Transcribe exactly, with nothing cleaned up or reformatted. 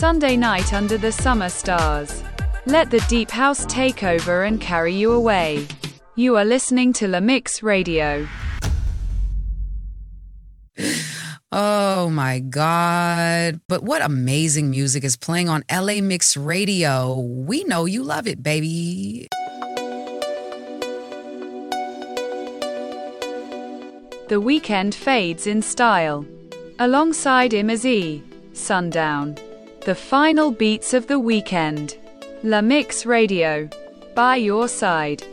Sunday night under the summer stars. Let the deep house take over and carry you away. You are listening to La Mix Radio. Oh my God. But what amazing music is playing on L A Mix Radio. We know you love it, baby. The Weeknd fades in style. Alongside Imazee, Sundown. The final beats of the weekend. La Mix Radio. By your side.